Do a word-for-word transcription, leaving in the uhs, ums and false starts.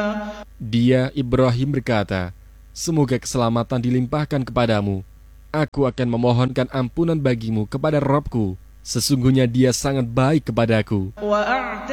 Dia, Ibrahim, berkata, "Semoga keselamatan dilimpahkan kepadamu. Aku akan memohonkan ampunan bagimu kepada Rabbku. Sesungguhnya Dia sangat baik kepadaku."